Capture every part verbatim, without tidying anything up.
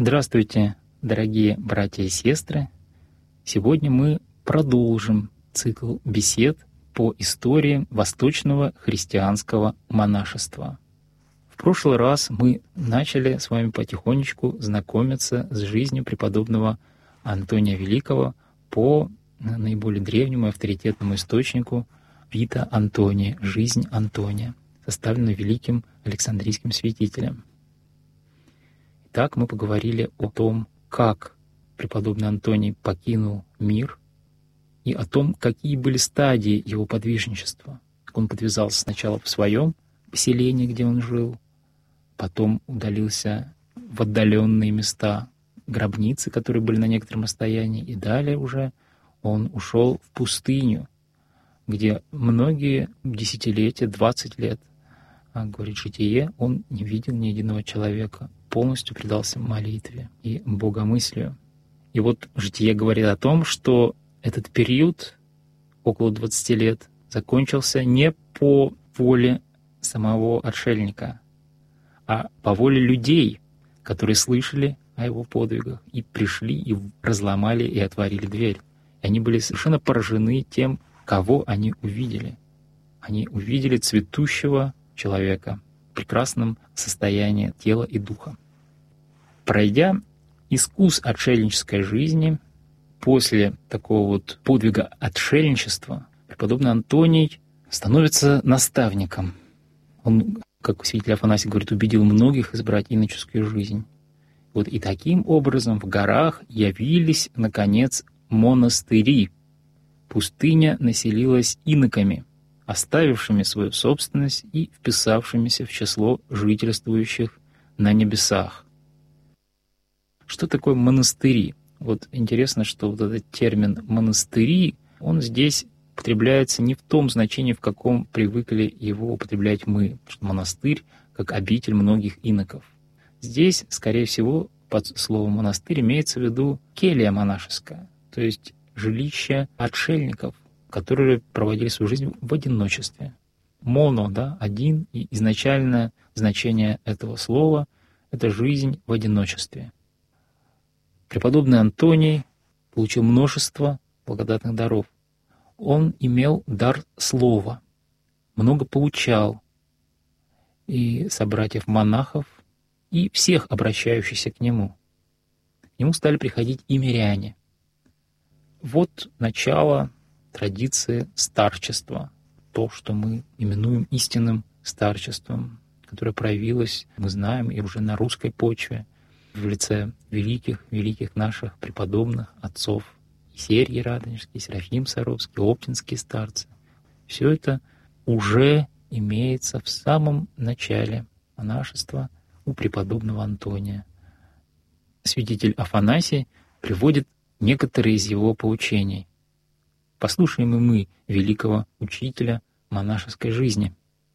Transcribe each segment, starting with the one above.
Здравствуйте, дорогие братья и сестры! Сегодня мы продолжим цикл бесед по истории восточного христианского монашества. В прошлый раз мы начали с вами потихонечку знакомиться с жизнью преподобного Антония Великого по наиболее древнему и авторитетному источнику Вита Антония, «Жизнь Антония», составленную великим Александрийским святителем. Итак, мы поговорили о том, как преподобный Антоний покинул мир, и о том, какие были стадии его подвижничества. Он подвязался сначала в своем поселении, где он жил, потом удалился в отдаленные места, гробницы, которые были на некотором расстоянии, и далее уже он ушел в пустыню, где многие десятилетия, двадцать лет, говорит Житие, он не видел ни единого человека, полностью предался молитве и богомыслию. И вот Житие говорит о том, что этот период, около двадцати лет, закончился не по воле самого отшельника, а по воле людей, которые слышали о его подвигах и пришли, и разломали, и отворили дверь. И они были совершенно поражены тем, кого они увидели. Они увидели цветущего человека в прекрасном состоянии тела и духа. Пройдя искус отшельнической жизни, после такого вот подвига отшельничества, преподобный Антоний становится наставником. Он, как святитель Афанасий говорит, убедил многих избрать иноческую жизнь. Вот и таким образом в горах явились, наконец, монастыри. Пустыня населилась иноками, оставившими свою собственность и вписавшимися в число жительствующих на небесах. Что такое монастыри? Вот интересно, что вот этот термин «монастыри», он здесь употребляется не в том значении, в каком привыкли его употреблять мы, что монастырь как обитель многих иноков. Здесь, скорее всего, под словом «монастырь» имеется в виду келья монашеская, то есть жилище отшельников, которые проводили свою жизнь в одиночестве. Моно, да, один, и изначальное значение этого слова — это жизнь в одиночестве. Преподобный Антоний получил множество благодатных даров. Он имел дар слова, много получал и собратьев-монахов, и всех обращающихся к нему. К нему стали приходить и миряне. Вот начало традиции старчества, то, что мы именуем истинным старчеством, которое проявилось, мы знаем, и уже на русской почве, в лице великих, великих наших преподобных отцов, Сергий Радонежский, Серафим Саровский, оптинские старцы. Все это уже имеется в самом начале монашества у преподобного Антония. Святитель Афанасий приводит некоторые из его поучений. Послушаем и мы великого учителя монашеской жизни.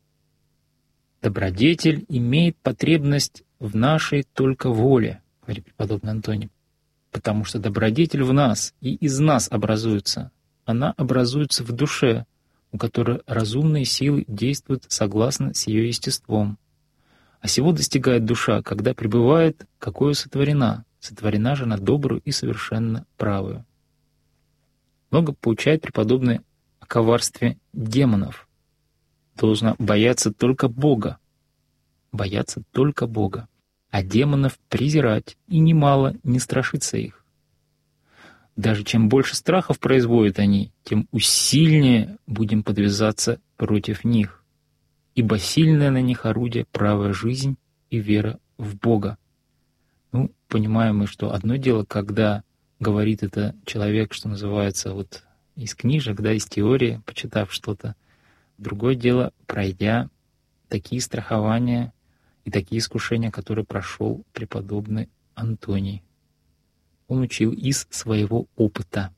«Добродетель имеет потребность в нашей только воле», — говорит преподобный Антоний, «потому что добродетель в нас и из нас образуется. Она образуется в душе, у которой разумные силы действуют согласно с ее естеством. А сего достигает душа, когда пребывает, какою сотворена, сотворена же она добрую и совершенно правую». Много поучает преподобный о коварстве демонов. Должна бояться только Бога, бояться только Бога, а демонов презирать, и немало не страшиться их. Даже чем больше страхов производят они, тем усильнее будем подвязаться против них, ибо сильное на них орудие — правая жизнь и вера в Бога. Ну, понимаем мы, что одно дело, когда говорит это человек, что называется, вот из книжек, да, из теории, почитав что-то. Другое дело, пройдя такие страхования и такие искушения, которые прошел преподобный Антоний. Он учил из своего опыта.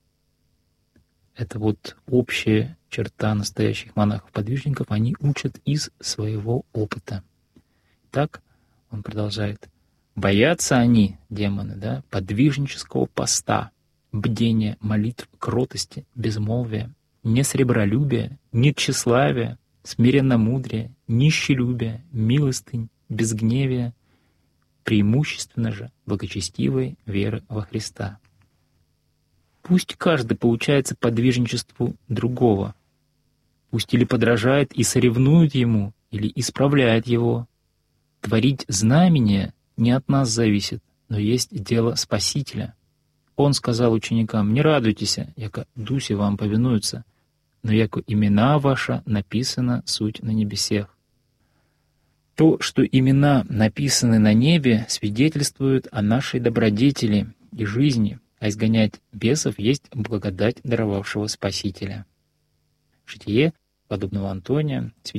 Это вот общая черта настоящих монахов-подвижников, они учат из своего опыта. Так он продолжает. Боятся они, демоны, да, подвижнического поста, бдения, молитв, кротости, безмолвия, не сребролюбия, не тщеславия, смиренномудрия, нищелюбия, милостынь, безгневия преимущественно же благочестивой веры во Христа. Пусть каждый получается подвижничеству другого, пусть или подражает и соревнует ему, или исправляет его. Творить знамения не от нас зависит, но есть дело Спасителя. Он сказал ученикам: «Не радуйтесь, яко дуси вам повинуются, но яко имена ваша написано суть на небесех». То, что имена написаны на небе, свидетельствует о нашей добродетели и жизни, а изгонять бесов есть благодать даровавшего Спасителя. Житие подобного Антония,